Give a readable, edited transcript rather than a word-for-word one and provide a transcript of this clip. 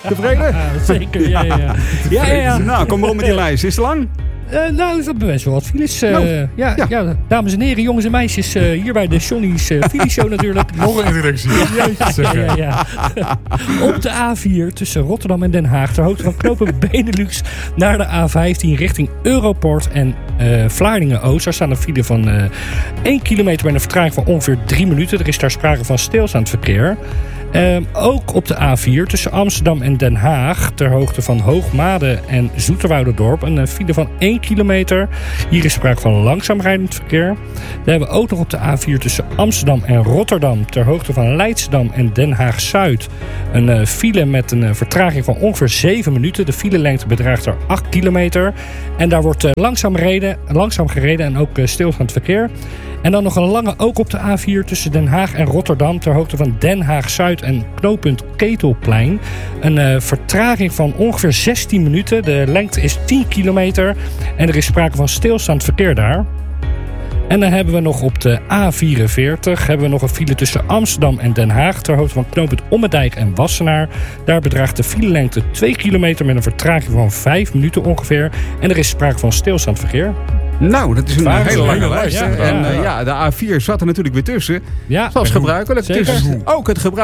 Tevreden? Zeker, ja. Nou, kom maar op met die lijst. Is het lang? Nou, dat best wel wat files. Ja, dames en heren, jongens en meisjes. Hier bij de Johnny's Files-show natuurlijk. Nog een introductie. Ja. Op de A4 tussen Rotterdam en Den Haag. Ter hoogte van knopen Benelux naar de A15 richting Europort en Vlaardingen-Oost. Daar staan een file van 1 kilometer met een vertraging van ongeveer 3 minuten. Er is daar sprake van stilstaand verkeer. Ook op de A4 tussen Amsterdam en Den Haag, ter hoogte van Hoogmade en Zoeterwouderdorp, een file van 1 kilometer. Hier is sprake van langzaam rijdend verkeer. Dan hebben we ook nog op de A4 tussen Amsterdam en Rotterdam, ter hoogte van Leidschendam en Den Haag-Zuid, een file met een vertraging van ongeveer 7 minuten. De filelengte bedraagt er 8 kilometer. En daar wordt langzaam gereden en ook stilstaand verkeer. En dan nog een lange ook op de A4 tussen Den Haag en Rotterdam, ter hoogte van Den Haag-Zuid en knooppunt Ketelplein. Een vertraging van ongeveer 16 minuten. De lengte is 10 kilometer en er is sprake van stilstaand verkeer daar. En dan hebben we nog op de A44 een file tussen Amsterdam en Den Haag, ter hoogte van knooppunt Ommedijk en Wassenaar. Daar bedraagt de filelengte 2 kilometer met een vertraging van 5 minuten ongeveer. En er is sprake van stilstaand verkeer. Nou, dat is een hele lange lijst. Ja. En de A4 zat er natuurlijk weer tussen. Ja, zoals gebruikelijk. Zeker. Dus ook het gebruik